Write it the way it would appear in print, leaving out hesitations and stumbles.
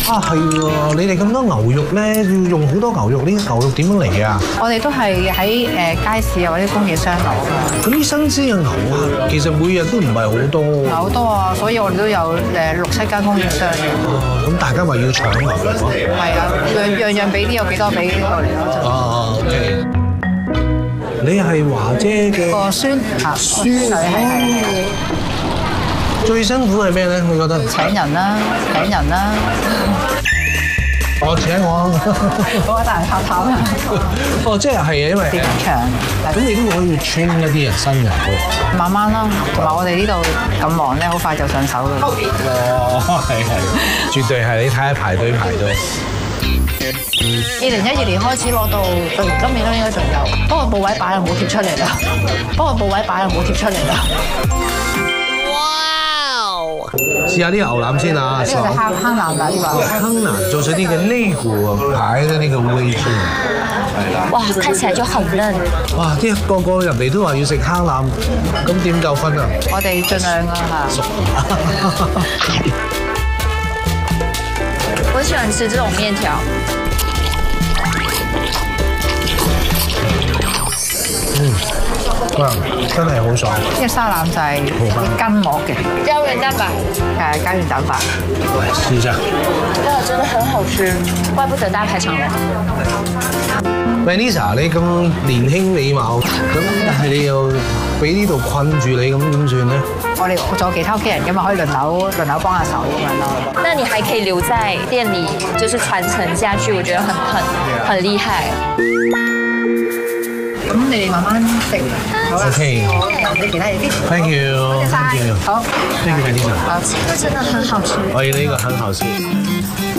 啊，係喎！你哋咁多牛肉咧，要用好多牛肉，呢啲牛肉點樣嚟㗎？ 我哋都係喺街市啊或者供應商攞㗎。 咁啲新鮮嘅牛啊，其實每日都唔係好多。 唔係好多啊，所以我哋都有6、7間供應商嘅。 咁大家話要搶牛肉喎。 係啊，樣俾啲有幾多俾幾多嚟咯就。 哦，OK。你係華姐嘅個孫啊，孫係。 最辛苦係咩咧？你覺得？ 請人啦。 我請我。 嗰個大人拍頭啊！ 哦，即係係啊，因為市場。 咁你都可以 train 一啲人新人喎。 慢慢啦，同埋我哋呢度咁忙咧，好快就上手㗎。 哦，係，絕對係。你睇下排隊。 2012年開始攞到，今年都應該仲有。不過部位擺又冇貼出嚟啦。 試下啲牛腩先啊！ 呢個係坑腩啦，呢個。 坑腩做出啲嘅內骨排嘅呢個味出嚟。 哇，看起來就很嫩。 哇！啲個入嚟都話要食坑腩，咁點夠分啊？ 我哋盡量啊嚇。 我喜歡吃這種麵條。 真係好爽。 呢個沙腩就係筋膜嘅， 膠原蛋白。 係膠原蛋白。 試下。 哇，真的很好吃，怪不得大排長龍。 Vanessa， 你咁年輕美貌，咁但係你又俾呢度困住你，咁點算咧？ 我仲有其他屋企人㗎嘛，可以輪流幫下手咁樣咯。 那你還可以留在店裡，就是傳承下去，我覺得很厲害。 咁你哋慢慢食。好啦。 OK。 你其他嘢啲。 Thank you。 好。 Thank you，Vanessa。 這個真的很好吃。 我要呢個很好吃。